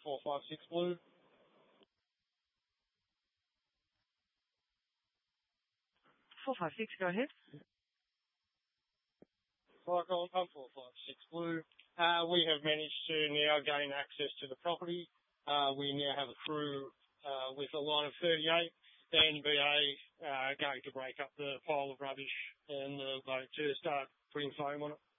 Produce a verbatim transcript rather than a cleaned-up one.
four five six Blue. four five six, go ahead. Cycle, I'm four five six Blue. Uh, we have managed to now gain access to the property. Uh, we now have a crew uh, with a line of thirty-eight. The N B A uh, going to break up the pile of rubbish and the boat to start putting foam on it.